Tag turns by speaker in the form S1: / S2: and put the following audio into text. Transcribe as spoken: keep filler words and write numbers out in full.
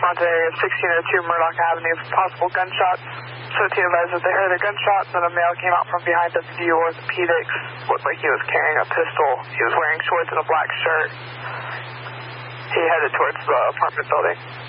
S1: responded to area sixteen oh two Murdoch Avenue for possible gunshots. So T advised that they heard a gunshot, then a male came out from behind W V U Orthopedics. Looked like he was carrying a pistol. He was wearing shorts and a black shirt. He headed towards the apartment building.